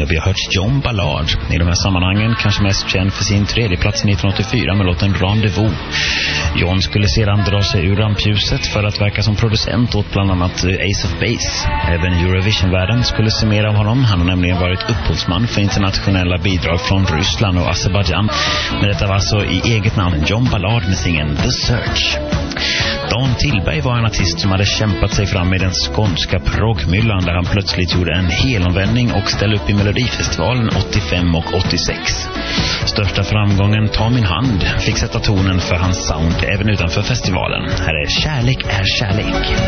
vi har hört John Ballard. I de här sammanhangen kanske mest känd för sin tredje plats 1984 med låten Rendezvous. John skulle sedan dra sig ur rampljuset för att verka som producent åt bland annat Ace of Base. Även Eurovision-världen skulle se mer av honom. Han har nämligen varit upphovsman för internationella bidrag från Ryssland och Azerbaijan. Men detta var alltså i eget namn John Ballard med singeln The Search. Dan Tillberg var en artist som hade kämpat sig fram i den skånska proggmyllan där han plötsligt gjorde en helomvändning och ställde upp i Melodifestivalen 85 och 86. Största framgången, Ta min hand, fick sätta tonen för hans sound även utanför festivalen. Här är Kärlek är kärlek.